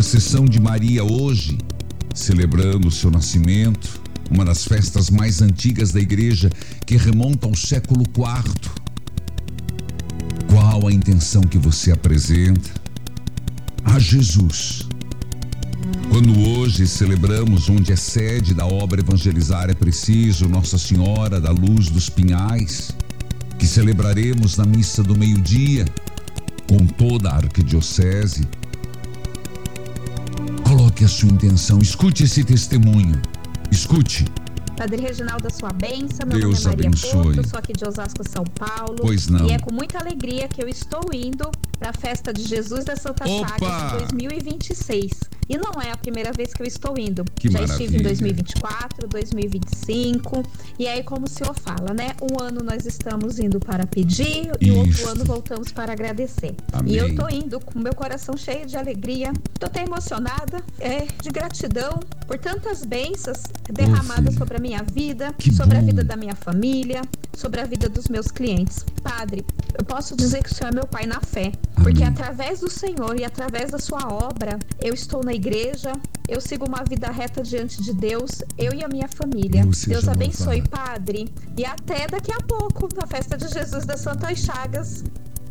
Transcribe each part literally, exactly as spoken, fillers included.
intercessão de Maria hoje, celebrando o seu nascimento, uma das festas mais antigas da igreja que remonta ao século quarto. Qual a intenção que você apresenta a Jesus? Quando hoje celebramos onde é sede da obra Evangelizar é Preciso, Nossa Senhora da Luz dos Pinhais, que celebraremos na missa do meio-dia com toda a arquidiocese, coloque a sua intenção, escute esse testemunho, escute. Padre Reginaldo, a sua bênção. Meu Deus nome é Maria abençoe. Porto, sou aqui de Osasco, São Paulo. Pois não. E é com muita alegria que eu estou indo para a festa de Jesus da Santa Opa! Chagas de dois mil e vinte e seis. E não é a primeira vez que eu estou indo. Que Já maravilha. estive em dois mil e vinte e quatro, dois mil e vinte e cinco. E aí, como o senhor fala, né? Um ano nós estamos indo para pedir e o outro ano voltamos para agradecer. Amém. E eu tô indo com meu coração cheio de alegria. Tô até emocionada, é, de gratidão por tantas bênçãos derramadas filha. sobre a minha vida, Que sobre bom. a vida da minha família, sobre a vida dos meus clientes. Padre, eu posso dizer que o Senhor é meu pai na fé, porque Amém. através do Senhor e através da sua obra, eu estou na igreja, eu sigo uma vida reta diante de Deus, eu e a minha família. Deus seja Deus abençoe, louvado. Padre. E até daqui a pouco, na festa de Jesus das Santas Chagas.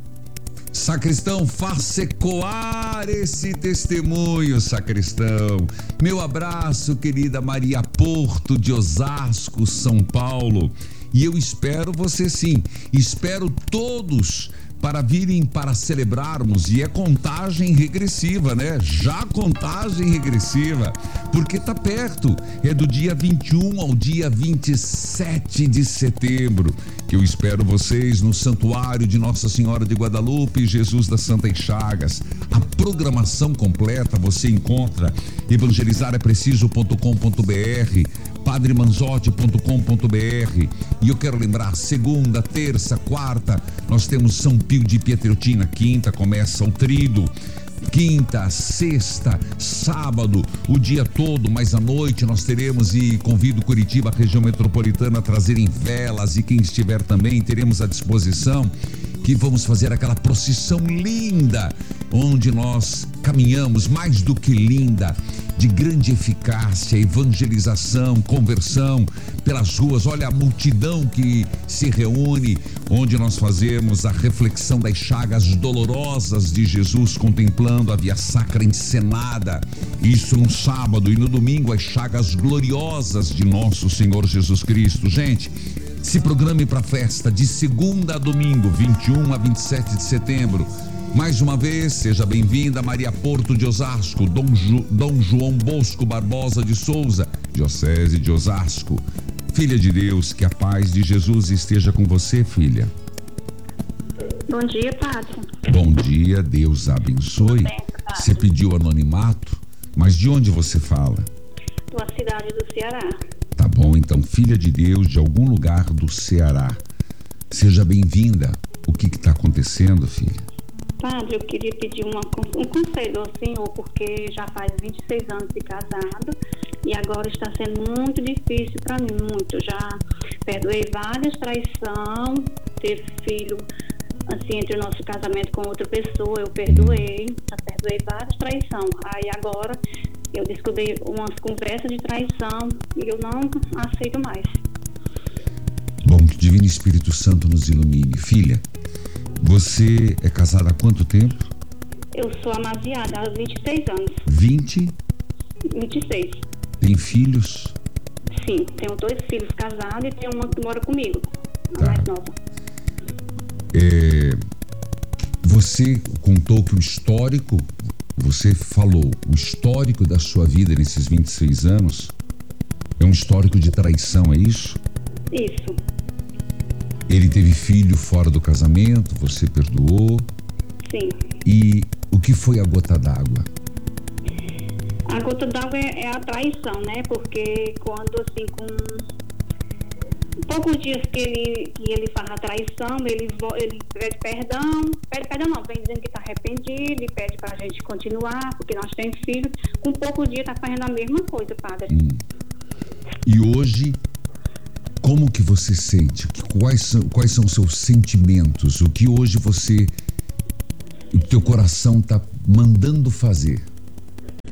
Sacristão, faça ecoar esse testemunho, sacristão. Meu abraço, querida Maria Porto de Osasco, São Paulo. E eu espero você sim, espero todos para virem para celebrarmos, e é contagem regressiva, né? Já contagem regressiva, porque tá perto, é do dia vinte e um ao dia vinte e sete de setembro, que eu espero vocês no Santuário de Nossa Senhora de Guadalupe, Jesus das Santas Chagas. A programação completa você encontra evangelizar é preciso ponto com ponto br, padre manzotti ponto com ponto br. E eu quero lembrar, segunda, terça, quarta, nós temos São Pio de Pietreutina, quinta começa o trido, quinta, sexta, sábado, o dia todo, mas à noite nós teremos, e convido Curitiba, a região metropolitana, a trazerem velas, e quem estiver também, teremos à disposição, que vamos fazer aquela procissão linda, onde nós caminhamos, mais do que linda, de grande eficácia, evangelização, conversão pelas ruas. Olha a multidão que se reúne, onde nós fazemos a reflexão das chagas dolorosas de Jesus, contemplando a via sacra encenada, isso no sábado, e no domingo as chagas gloriosas de nosso Senhor Jesus Cristo. Gente, se programe para a festa de segunda a domingo, vinte e um a vinte e sete de setembro. Mais uma vez, seja bem-vinda, Maria Porto de Osasco, Dom, Ju, Dom João Bosco Barbosa de Souza, Diocese de Osasco. Filha de Deus, que a paz de Jesus esteja com você, filha. Bom dia, padre. Bom dia, Deus abençoe. Bem, você pediu anonimato, mas de onde você fala? Da cidade do Ceará. Tá bom, então, filha de Deus, de algum lugar do Ceará. Seja bem-vinda. O que está acontecendo, filha? Padre, eu queria pedir uma, um conselho ao senhor, porque já faz vinte e seis anos de casado e agora está sendo muito difícil para mim, muito. Já perdoei várias traições, teve filho assim entre o nosso casamento com outra pessoa, eu perdoei, já perdoei várias traições. Aí agora eu descobri umas conversas de traição e eu não aceito mais. Bom, que o Divino Espírito Santo nos ilumine. Filha, você é casada há quanto tempo? Eu sou amasiada há vinte e seis anos. vinte? vinte e seis. Tem filhos? Sim, tenho dois filhos casados e tenho uma que mora comigo, a Tá. mais nova. É, você contou que o histórico, você falou, o histórico da sua vida nesses vinte e seis anos é um histórico de traição, é isso? Isso. Ele teve filho fora do casamento, você perdoou. Sim. E o que foi a gota d'água? A gota d'água é, é a traição, né? Porque quando, assim, com poucos dias que ele, que ele faz a traição, ele, vo- ele pede perdão, pede perdão não, vem dizendo que está arrependido e pede para a gente continuar, porque nós temos filhos. Com poucos dias está fazendo a mesma coisa, padre. Hum. E hoje, como que você sente? Que- Quais são, quais são os seus sentimentos? O que hoje você, o teu coração está mandando fazer?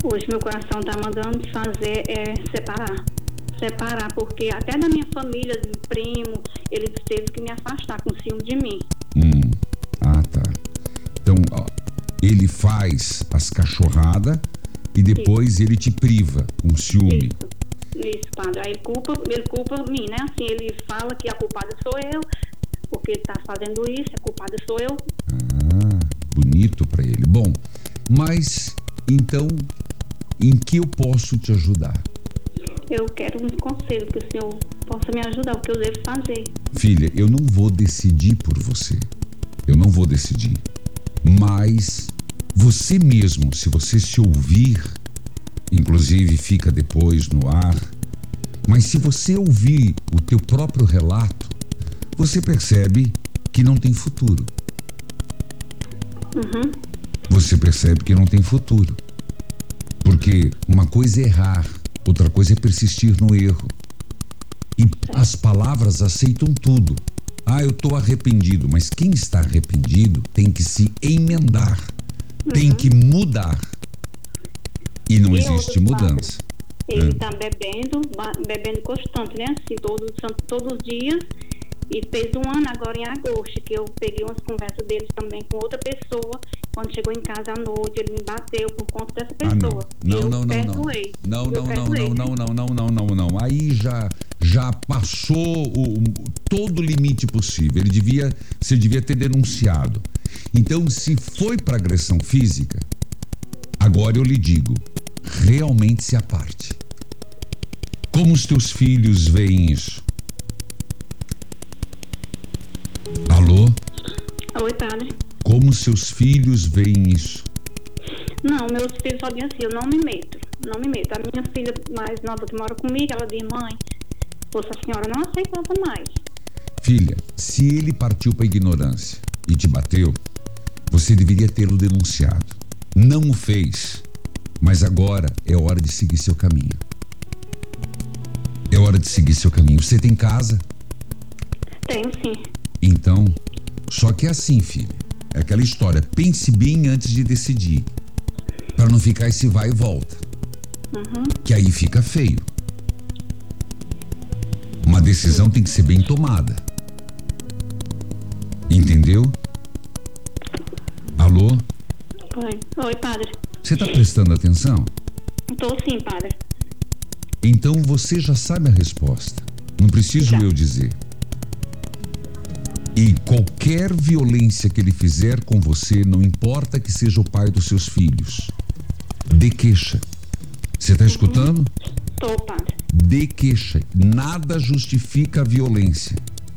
Hoje meu coração está mandando fazer é separar. Separar, porque até da minha família, do primo, ele teve que me afastar com ciúme de mim. Hum. Ah, tá. Então, ó, ele faz as cachorradas e depois Isso. ele te priva com ciúme. Isso, Isso padre. Aí ele culpa, ele culpa mim, né? Assim, ele fala que a culpada sou eu, porque ele tá fazendo isso, a culpada sou eu. Ah, bonito pra ele. Bom, mas, então, em que eu posso te ajudar? Eu quero um conselho que o senhor possa me ajudar, o que eu devo fazer. Filha, eu não vou decidir por você. Eu não vou decidir. Mas você mesmo, se você se ouvir, inclusive fica depois no ar, mas se você ouvir o teu próprio relato, você percebe que não tem futuro. Uhum. Você percebe que não tem futuro. Porque uma coisa é errar, outra coisa é persistir no erro. E as palavras aceitam tudo. Ah, eu estou arrependido, mas quem está arrependido tem que se emendar, uhum. tem que mudar. E não e existe mudança. Ele está é. bebendo, bebendo constante, né? Assim, todos, todos os dias. E fez um ano agora em agosto, que eu peguei umas conversas deles também com outra pessoa. Quando chegou em casa à noite, ele me bateu por conta dessa pessoa. Ah, não. Não, não, não, não. Não, não, não, não, não, não, não, não, não, não. Aí já, já passou o, todo o limite possível. Ele devia, você devia ter denunciado. Então, se foi para agressão física, agora eu lhe digo, realmente se aparte. Como os teus filhos veem isso? Alô? Oi, padre. Como seus filhos veem isso? Não, meus filhos só dizem assim, eu não me meto, não me meto. A minha filha mais nova que mora comigo, ela diz, mãe, poxa, a senhora não aceitava mais. Filha, se ele partiu para a ignorância e te bateu, você deveria tê-lo denunciado. Não o fez, mas agora é hora de seguir seu caminho. É hora de seguir seu caminho. Você tem casa? Tenho, sim. Então, só que é assim, filha, é aquela história, pense bem antes de decidir, para não ficar esse vai e volta, uhum. que aí fica feio. Uma decisão tem que ser bem tomada, entendeu? Alô? Oi, Oi padre. Você está prestando atenção? Estou sim, padre. Então você já sabe a resposta, não preciso já. eu dizer. E qualquer violência que ele fizer com você, não importa que seja o pai dos seus filhos, dê queixa. Você está escutando? Estou, padre. Dê queixa. Nada justifica a violência.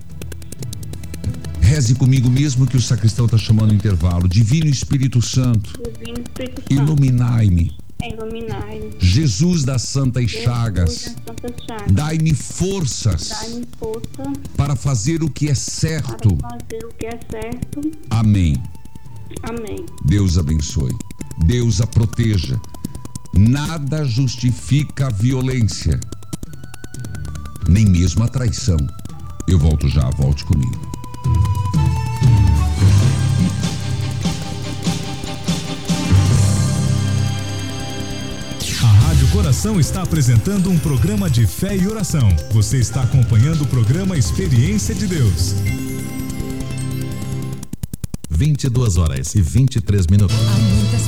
Reze comigo mesmo que o sacristão está chamando o intervalo. Divino Espírito Santo, Divino Espírito Santo. iluminai-me. Iluminai-me. Jesus das Santas Chagas, dai-me forças, dai-me força para fazer o que é certo. Para fazer o que é certo. Amém. Amém. Deus abençoe. Deus a proteja. Nada justifica a violência, nem mesmo a traição. Eu volto já, volte comigo. Coração está apresentando um programa de fé e oração. Você está acompanhando o programa Experiência de Deus. vinte e duas horas e vinte e três minutos.